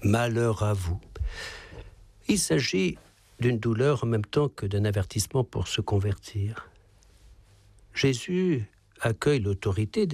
malheur à vous. Il s'agit d'une douleur en même temps que d'un avertissement pour se convertir. Jésus accueille l'autorité